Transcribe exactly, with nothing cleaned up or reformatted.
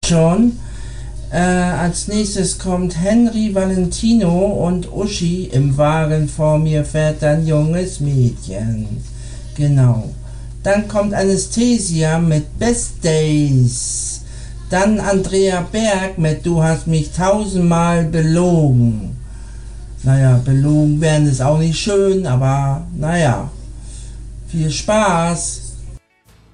schon. Äh, als nächstes kommt Henry Valentino und Uschi. Im Wagen vor mir fährt ein junges Mädchen. Genau. Dann kommt Anastasia mit Best Days. Dann Andrea Berg mit Du hast mich tausendmal belogen. Naja, belogen werden ist auch nicht schön, aber naja. Viel Spaß!